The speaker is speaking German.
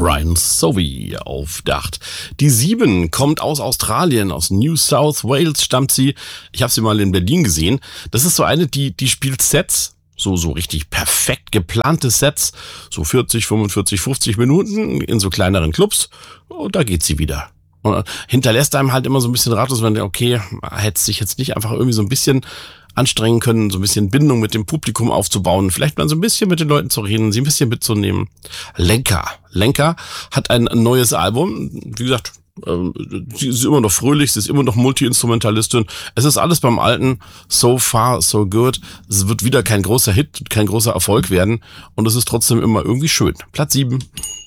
Brian Sovey auf der 8. Die 7 kommt aus Australien, aus New South Wales stammt sie. Ich habe sie mal in Berlin gesehen. Das ist so eine, die spielt Sets, so richtig perfekt geplante Sets, so 40, 45, 50 Minuten in so kleineren Clubs und da geht sie wieder. Und hinterlässt einem halt immer so ein bisschen ratlos, wenn der, okay, hätte sich jetzt nicht einfach irgendwie so ein bisschen anstrengen können, so ein bisschen Bindung mit dem Publikum aufzubauen, vielleicht mal so ein bisschen mit den Leuten zu reden, sie ein bisschen mitzunehmen. Lenka hat ein neues Album, wie gesagt, sie ist immer noch fröhlich, sie ist immer noch Multi-Instrumentalistin. Es ist alles beim Alten, so far, so good. Es wird wieder kein großer Hit, kein großer Erfolg werden und es ist trotzdem immer irgendwie schön. Platz 7.